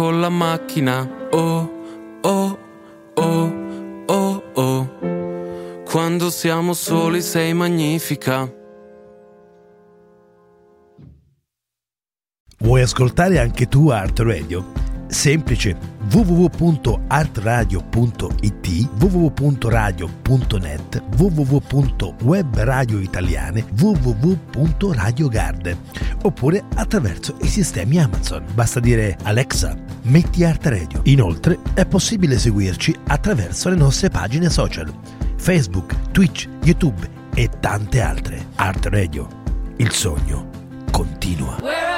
con la macchina, oh, oh, oh, oh, oh. Quando siamo soli sei magnifica. Vuoi ascoltare anche tu Art Radio? Semplice, www.artradio.it, www.radio.net, www.webradioitaliane, www.radiogarden, oppure attraverso i sistemi Amazon. Basta dire Alexa, metti Art Radio. Inoltre è possibile seguirci attraverso le nostre pagine social, Facebook, Twitch, YouTube e tante altre. Art Radio, il sogno continua.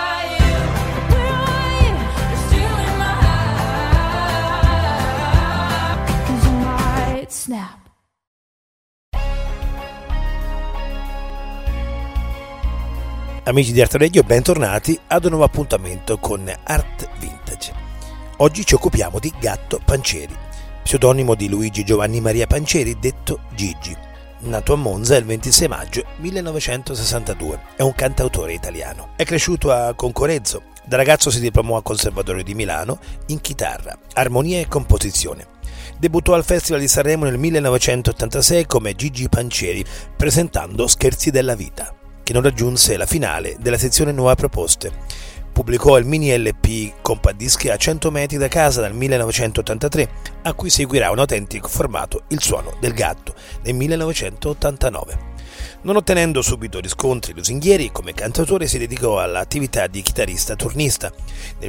Snap. Amici di Art Radio, bentornati ad un nuovo appuntamento con Art Vintage. Oggi ci occupiamo di Gatto Pancieri, pseudonimo di Luigi Giovanni Maria Pancieri, detto Gigi. Nato a Monza il 26 maggio 1962, è un cantautore italiano. È cresciuto a Concorezzo. Da ragazzo si diplomò al Conservatorio di Milano in chitarra, armonia e composizione. Debuttò al Festival di Sanremo nel 1986 come Gigi Pancieri, presentando Scherzi della vita, che non raggiunse la finale della sezione Nuove Proposte. Pubblicò il mini LP Compact Disc a 100 metri da casa dal 1983, a cui seguirà un autentico formato Il suono del gatto nel 1989. Non ottenendo subito riscontri lusinghieri, come cantautore si dedicò all'attività di chitarrista turnista. Nel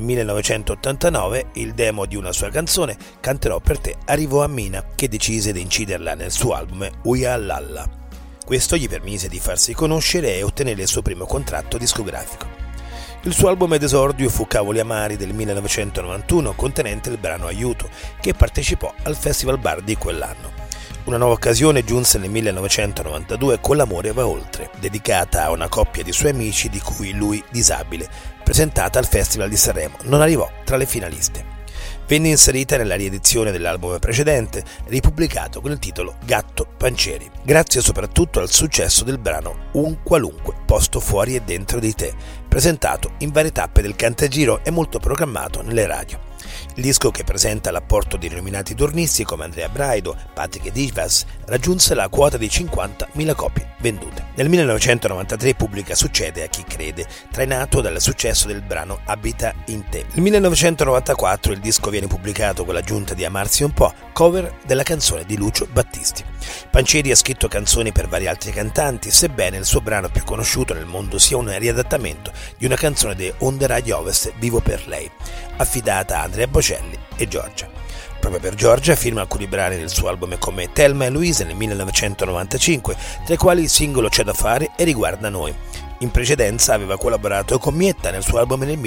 1989 il demo di una sua canzone, Canterò per te, arrivò a Mina, che decise di inciderla nel suo album Uia Lalla. Questo gli permise di farsi conoscere e ottenere il suo primo contratto discografico. Il suo album d'esordio fu Cavoli Amari del 1991, contenente il brano Aiuto, che partecipò al Festival Bar di quell'anno. Una nuova occasione giunse nel 1992 con L'amore va oltre, dedicata a una coppia di suoi amici di cui lui disabile, presentata al Festival di Sanremo. Non arrivò tra le finaliste. Venne inserita nella riedizione dell'album precedente, ripubblicato con il titolo Gatto Pancieri, grazie soprattutto al successo del brano Un qualunque posto fuori e dentro di te, presentato in varie tappe del Cantagiro e molto programmato nelle radio. Il disco, che presenta l'apporto di rinominati turnisti come Andrea Braido, Patrick Divas, raggiunse la quota di 50.000 copie vendute. Nel 1993 pubblica Succede a chi crede, trainato dal successo del brano Abita in te. Nel 1994 il disco viene pubblicato con l'aggiunta di Amarsi un po', cover della canzone di Lucio Battisti. Pancieri ha scritto canzoni per vari altri cantanti, sebbene il suo brano più conosciuto nel mondo sia un riadattamento di una canzone di Onde Radio Ovest, Vivo per lei, affidata a Andrea Bocelli e Giorgia. Proprio per Giorgia firma alcuni brani del suo album come Thelma e Louise nel 1995, tra i quali il singolo C'è da fare e Riguarda noi. In precedenza aveva collaborato con Mietta nel suo album nel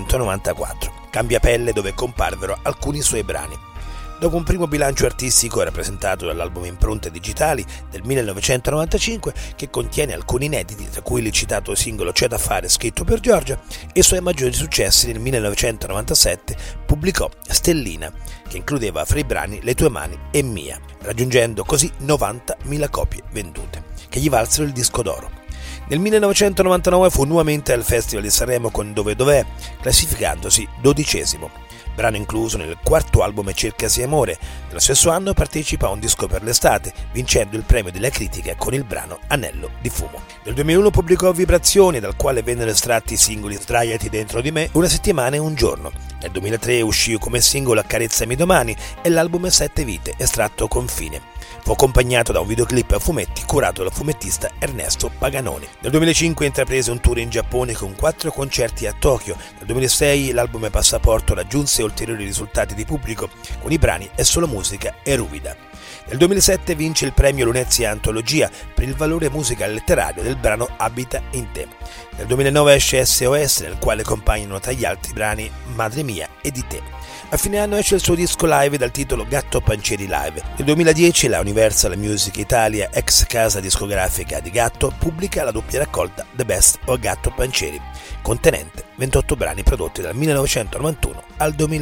1994, Cambia pelle, dove comparvero alcuni suoi brani. Dopo un primo bilancio artistico rappresentato dall'album Impronte Digitali del 1995, che contiene alcuni inediti, tra cui il citato singolo C'è da fare, scritto per Giorgia, e i suoi maggiori successi, nel 1997 pubblicò Stellina, che includeva fra i brani Le tue mani e Mia, raggiungendo così 90.000 copie vendute, che gli valsero il disco d'oro. Nel 1999 fu nuovamente al Festival di Sanremo con Dove Dov'è, classificandosi 12°. Brano incluso nel quarto album Cercasi amore. Nello stesso anno partecipa a un disco per l'estate, vincendo il premio della critica con il brano Anello di fumo. Nel 2001 pubblicò Vibrazioni, dal quale vennero estratti i singoli Sdraiati dentro di me, Una settimana e un giorno. Nel 2003 uscì come singolo Accarezzami domani e l'album Sette vite, estratto Confine. Fu accompagnato da un videoclip a fumetti curato dal fumettista Ernesto Paganoni. Nel 2005 intraprese un tour in Giappone con 4 concerti a Tokyo. Nel 2006 l'album Passaporto raggiunse ulteriori risultati di pubblico con i brani È solo musica e Ruvida. Nel 2007 vince il premio Lunezia Antologia per il valore musicale letterario del brano Abita in te. Nel 2009 esce SOS, nel quale compaiono tra gli altri brani Madre mia e Di te. A fine anno esce il suo disco live dal titolo Gatto Pancieri Live. Nel 2010 la Universal Music Italia, ex casa discografica di Gatto, pubblica la doppia raccolta The Best of Gatto Pancieri, contenente 28 brani prodotti dal 1991 al 2002.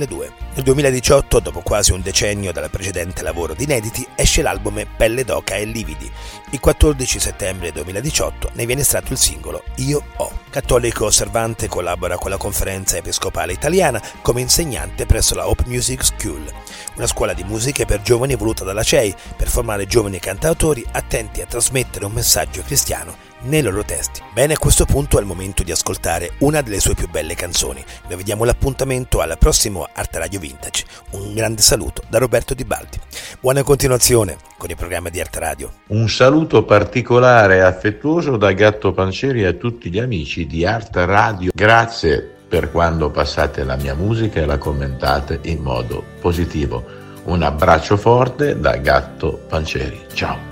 Nel 2018, dopo quasi un decennio dal precedente lavoro di inediti, esce l'album Pelle d'oca e lividi. Il 14 settembre 2018 ne viene estratto il singolo Io ho. Cattolico osservante, collabora con la Conferenza Episcopale Italiana come insegnante presso la Hope Music School, una scuola di musica per giovani voluta dalla CEI per formare giovani cantautori attenti a trasmettere un messaggio cristiano nei loro testi. Bene, a questo punto è il momento di ascoltare una delle sue più belle canzoni. Noi vediamo l'appuntamento al prossimo Arte Radio Vintage. Un grande saluto da Roberto Di Baldi. Buona continuazione con il programma di Arte Radio. Un saluto particolare e affettuoso da Gatto Pancieri a tutti gli amici di Arte Radio. Grazie per quando passate la mia musica e la commentate in modo positivo. Un abbraccio forte da Gatto Pancieri. Ciao.